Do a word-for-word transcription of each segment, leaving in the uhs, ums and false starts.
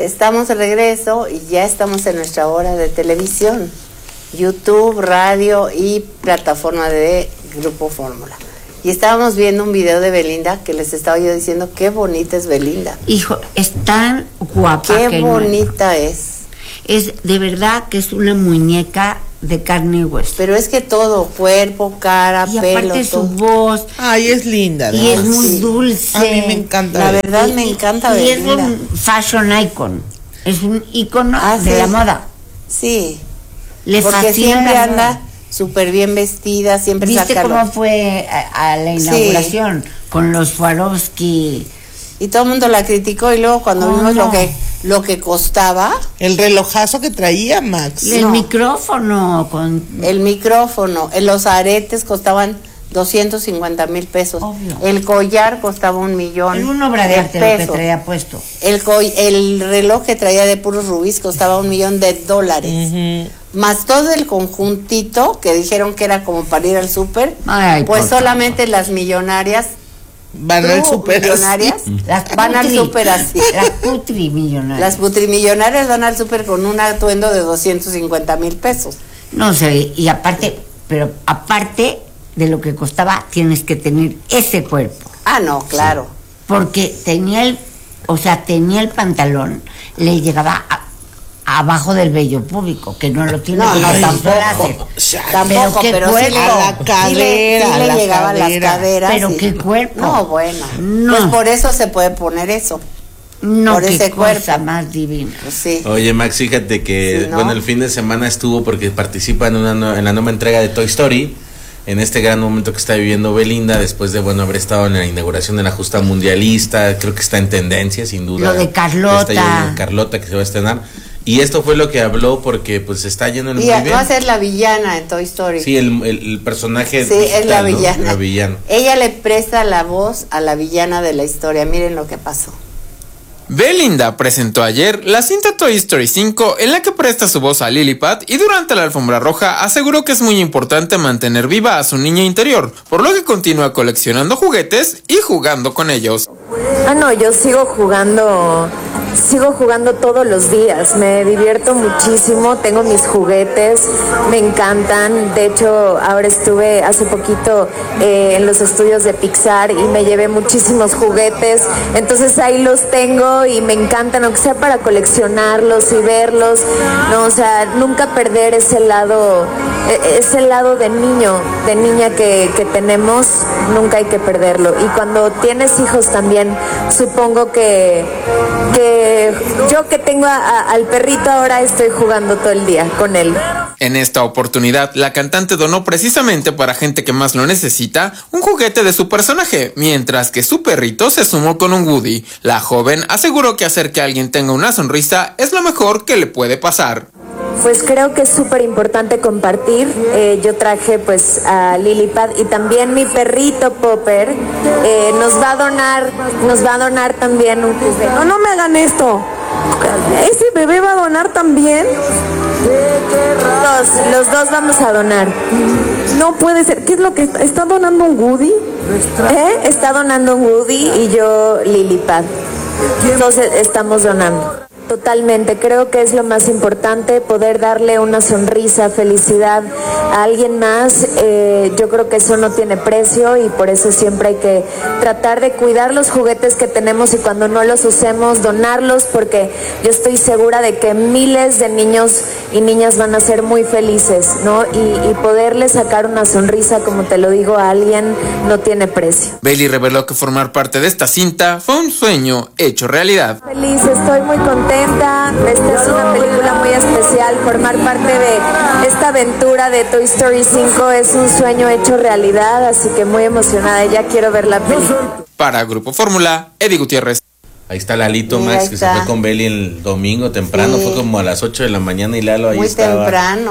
estamos de regreso y ya estamos en nuestra hora de televisión, YouTube, radio y plataforma de Grupo Fórmula. Y estábamos viendo un video de Belinda que les estaba yo diciendo qué bonita es Belinda. Hijo, es tan guapa. Qué que bonita no. es. Es de verdad que es una muñeca de carne y hueso. Pero es que todo, cuerpo, cara, y pelo, aparte todo. su voz. Ay, es linda. Y es muy sí. dulce. A mí me encanta. La verdad y, me encanta y Belinda. Y es un fashion icon. Es un icono ah, de sí. la moda. Sí. Le Porque fascina siempre la anda moda. súper bien vestida, siempre ¿Viste saca cómo lo... fue a, a la inauguración? Sí. Con los Swarovski. Y todo el mundo la criticó y luego cuando oh, vimos no. lo que lo que costaba. El relojazo que traía, Max. El no. micrófono. con El micrófono, los aretes costaban doscientos cincuenta mil pesos. Obvio. El collar costaba un millón. Es una obra de arte lo que traía puesto. El, co el reloj que traía de puros rubíes costaba un millón de dólares. Uh-huh. Más todo el conjuntito que dijeron que era como para ir al súper, pues solamente las millonarias van al súper millonarias las van al súper así. Las putrimillonarias. Las putrimillonarias van al súper con un atuendo de doscientos cincuenta mil pesos. No sé, y aparte, pero aparte de lo que costaba, tienes que tener ese cuerpo. Ah, no, claro. Sí. Porque tenía el, o sea, tenía el pantalón, le llegaba a, abajo del vello púbico, que no lo tiene. No, no, tampoco. Tampoco, pero, pero sí, a la cadera, sí le, sí a le la llegaban cadera. las caderas. Pero y, qué cuerpo. No, bueno. No. Pues por eso se puede poner eso. No, por qué ese cosa cuerpo más divina. Pues sí. Oye, Max, fíjate que, sí, ¿no? Bueno, el fin de semana estuvo porque participa en, una, en la nueva entrega de Toy Story, en este gran momento que está viviendo Belinda, después de, bueno, haber estado en la inauguración de la justa mundialista, creo que está en tendencia, sin duda. Lo de Carlota. Está Carlota, que se va a estrenar. Y esto fue lo que habló porque, pues, está yendo en y muy bien. va a ser la villana en Toy Story. Sí, el, el, el personaje sí, digital, es la ¿no? villana. La villana. Ella le presta la voz a la villana de la historia. Miren lo que pasó. Belinda presentó ayer la cinta Toy Story cinco en la que presta su voz a Lilliput y durante la alfombra roja aseguró que es muy importante mantener viva a su niña interior, por lo que continúa coleccionando juguetes y jugando con ellos. Ah, no, yo sigo jugando, sigo jugando todos los días, me divierto muchísimo, tengo mis juguetes, me encantan, de hecho ahora estuve hace poquito eh, en los estudios de Pixar y me llevé muchísimos juguetes, entonces ahí los tengo y me encantan, aunque sea para coleccionarlos y verlos, no, o sea, nunca perder ese lado, ese lado de niño, de niña que, que tenemos, nunca hay que perderlo. Y cuando tienes hijos también, supongo que, que yo que tengo a, a, al perrito ahora estoy jugando todo el día con él. En esta oportunidad, la cantante donó precisamente para gente que más lo necesita un juguete de su personaje, mientras que su perrito se sumó con un Woody. La joven aseguró que hacer que alguien tenga una sonrisa es lo mejor que le puede pasar. Pues creo que es súper importante compartir. Eh, yo traje pues a Lilliput y también mi perrito Popper eh, nos va a donar, nos va a donar también un juguete. No, no me hagan esto. ¿Ese bebé va a donar también? Los, los dos vamos a donar. No puede ser. ¿Qué es lo que está, está donando un Woody? ¿Eh? Está donando un Woody y yo Lilliput. Entonces estamos donando. Totalmente, creo que es lo más importante, poder darle una sonrisa, felicidad a alguien más. Eh, yo creo que eso no tiene precio y por eso siempre hay que tratar de cuidar los juguetes que tenemos y cuando no los usemos, donarlos, porque yo estoy segura de que miles de niños y niñas van a ser muy felices, ¿no? Y, y poderle sacar una sonrisa, como te lo digo, a alguien no tiene precio. Bailey reveló que formar parte de esta cinta fue un sueño hecho realidad. Feliz, estoy muy contenta. Esta es una película muy especial. Formar parte de esta aventura de Toy Story cinco es un sueño hecho realidad, así que muy emocionada. Ya quiero ver la película. Para Grupo Fórmula, Eddie Gutiérrez. Ahí está Lalito, Mira, Max, ahí que está. se fue con Beli el domingo temprano, Sí. fue como a las ocho de la mañana y Lalo ahí Muy estaba. temprano.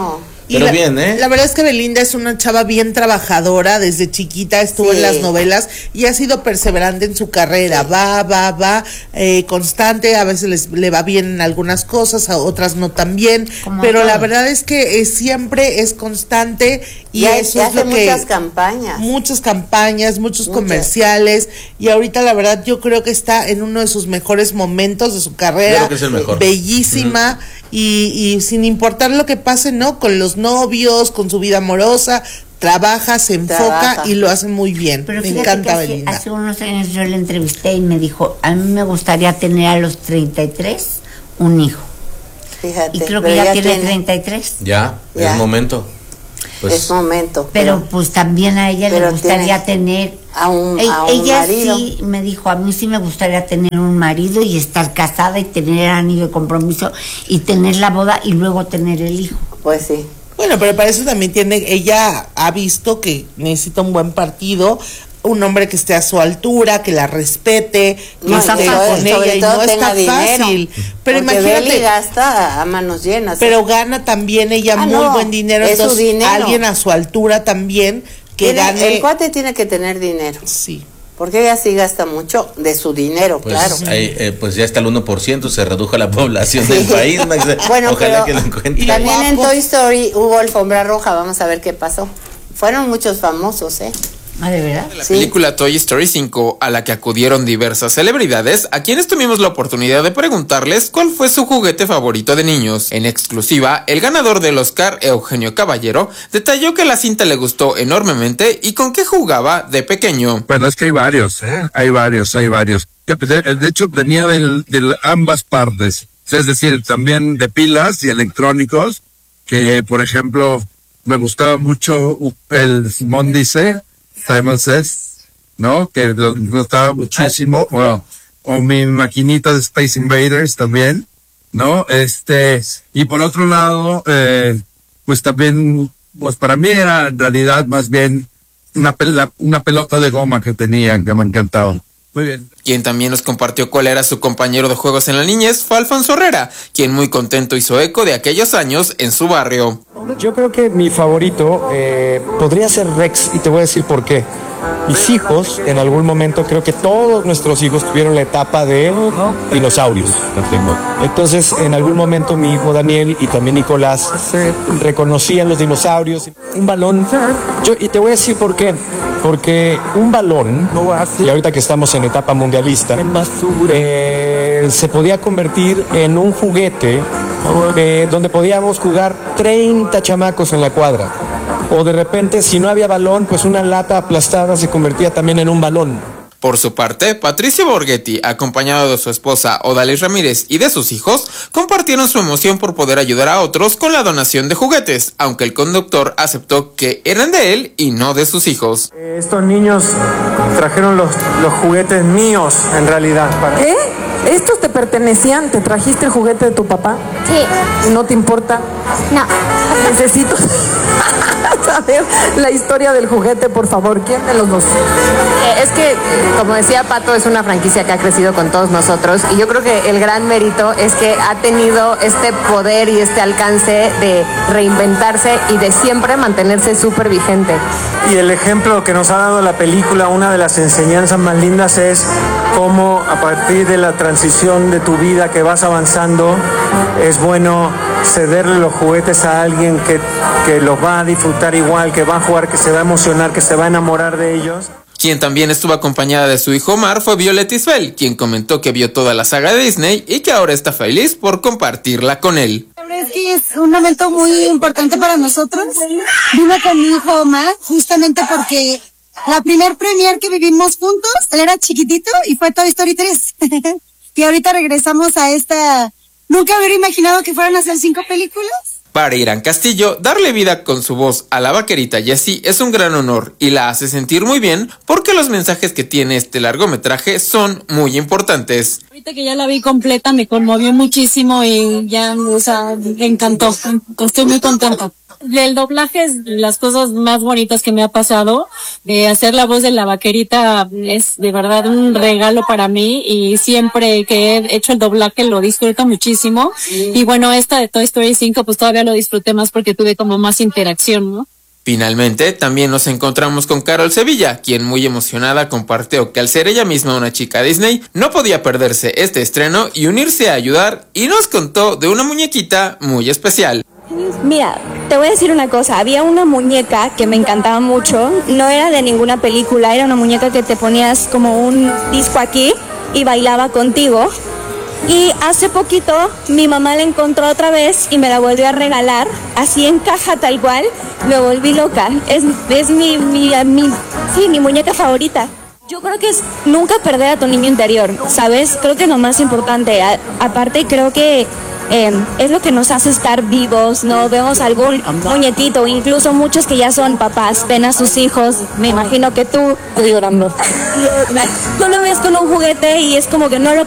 Y Pero la, bien, ¿eh? La verdad es que Belinda es una chava bien trabajadora, desde chiquita estuvo Sí. en las novelas y ha sido perseverante en su carrera, va, va, va, eh, constante, a veces les, le va bien en algunas cosas, a otras no tan bien, Como pero todo. la verdad es que eh, siempre es constante y, Y eso es hace lo que... muchas campañas. Muchas campañas, muchos Muchas. comerciales y ahorita la verdad yo creo que está en uno de sus mejores momentos de su carrera. Creo que es el mejor. Bellísima y, y sin importar lo que pase, ¿no? Con los novios, con su vida amorosa, trabaja, se enfoca Trabaja. y lo hace muy bien. Pero Me fíjate encanta que hace, Belinda. hace unos años yo le entrevisté y me dijo, a mí me gustaría tener a los treinta y tres un hijo. Fíjate. Y creo pero que ya, tiene treinta y tres. Ya, Ya. es momento. Pues, es momento. Pero pues también a ella pero le gustaría tiene tener... a un, E- a un ella marido. sí me dijo, a mí sí me gustaría tener un marido y estar casada y tener el anillo de compromiso y tener la boda y luego tener el hijo. Pues sí. Bueno, pero para eso también tiene, ella ha visto que necesita un buen partido, un hombre que esté a su altura, que la respete, que No, esté y sobre- con ella sobre y todo no tenga está dinero. fácil. Pero Porque imagínate, Beli gasta a manos llenas. pero gana también ella Ah, muy no, buen dinero, es su entonces dinero. alguien a su altura también que Tiene- gane. El cuate tiene que tener dinero. Sí. Porque ella sí gasta mucho de su dinero, pues, claro. ahí, eh, pues ya está el uno por ciento, se redujo la población del país, Max. Bueno, Ojalá pero que lo encuentre. también en Guapo. Toy Story hubo alfombra roja, vamos a ver qué pasó. Fueron muchos famosos, ¿eh? Ah, ¿de verdad? La Sí. película Toy Story cinco, a la que acudieron diversas celebridades, a quienes tuvimos la oportunidad de preguntarles cuál fue su juguete favorito de niños. En exclusiva, el ganador del Oscar, Eugenio Caballero, detalló que la cinta le gustó enormemente y con qué jugaba de pequeño. Bueno, es que hay varios, ¿eh? Hay varios, hay varios. De, de hecho, tenía de, de ambas partes. Es decir, también de pilas y electrónicos, que, por ejemplo, me gustaba mucho el Simón Dice, Simon Says, ¿no? Que lo- me gustaba muchísimo. Bueno, o mi maquinita de Space Invaders también, ¿no? Este, y por otro lado, eh, pues también, pues para mí era en realidad más bien una, pel- una pelota de goma que tenía, que me encantaba. Muy bien. Quien también nos compartió cuál era su compañero de juegos en la niñez fue Alfonso Herrera, quien muy contento hizo eco de aquellos años en su barrio. Yo creo que mi favorito eh, podría ser Rex y te voy a decir por qué. Mis hijos, en algún momento, creo que todos nuestros hijos tuvieron la etapa de dinosaurios. Entonces, en algún momento mi hijo Daniel y también Nicolás reconocían los dinosaurios. Un balón, yo, y te voy a decir por qué. Porque un balón, y ahorita que estamos en etapa mundialista, eh, se podía convertir en un juguete eh, donde podíamos jugar treinta chamacos en la cuadra. O de repente, si no había balón, pues una lata aplastada se convertía también en un balón. Por su parte, Patricio Borghetti, acompañado de su esposa Odalis Ramírez y de sus hijos, compartieron su emoción por poder ayudar a otros con la donación de juguetes, aunque el conductor aceptó que eran de él y no de sus hijos. Estos niños trajeron los, los juguetes míos, en realidad. Para... ¿Qué? ¿Estos te pertenecían? ¿Te trajiste el juguete de tu papá? Sí, ¿No te importa? no. Necesito saber la historia del juguete, por favor. ¿Quién de los dos? Eh, Es que, eh, como decía Pato, es una franquicia que ha crecido con todos nosotros y yo creo que el gran mérito es que ha tenido este poder y este alcance de reinventarse y de siempre mantenerse súper vigente. Y el ejemplo que nos ha dado la película, una de las enseñanzas más lindas es cómo a partir de la transición de tu vida que vas avanzando, es bueno cederle los juguetes a alguien que, que los va a disfrutar igual, que va a jugar, que se va a emocionar, que se va a enamorar de ellos. Quien también estuvo acompañada de su hijo Omar fue Violet Isfel, quien comentó que vio toda la saga de Disney y que ahora está feliz por compartirla con él. Es que es un momento muy importante para nosotros. Vivo con mi hijo Omar, justamente porque la primer premier que vivimos juntos, él era chiquitito y fue Toy Story tres. Y ahorita regresamos a esta... Nunca hubiera imaginado que fueran a hacer cinco películas. Para Irán Castillo, darle vida con su voz a la vaquerita Jessie es un gran honor y la hace sentir muy bien porque los mensajes que tiene este largometraje son muy importantes. Ahorita que ya la vi completa me conmovió muchísimo y ya, o sea, me encantó. Estoy muy contenta. Del doblaje es las cosas más bonitas que me ha pasado. Eh, hacer la voz de la vaquerita es de verdad un regalo para mí y siempre que he hecho el doblaje lo disfruto muchísimo. Y bueno, esta de Toy Story cinco pues todavía lo disfruté más porque tuve como más interacción, ¿no? Finalmente, también nos encontramos con Carol Sevilla, quien muy emocionada compartió que al ser ella misma una chica Disney, no podía perderse este estreno y unirse a ayudar, y nos contó de una muñequita muy especial. Mira, te voy a decir una cosa, había una muñeca que me encantaba mucho, no era de ninguna película, era una muñeca que te ponías como un disco aquí y bailaba contigo. Y hace poquito mi mamá la encontró otra vez y me la volvió a regalar, así en caja tal cual, me volví loca, es, es mi, mi, mi, sí, mi muñeca favorita. Yo creo que es nunca perder a tu niño interior, ¿sabes? Creo que es lo más importante, a, aparte creo que eh, es lo que nos hace estar vivos, ¿no? Vemos algún muñequito, incluso muchos que ya son papás, ven a sus hijos, me imagino que tú, estoy llorando, tú lo ves con un juguete y es como que no lo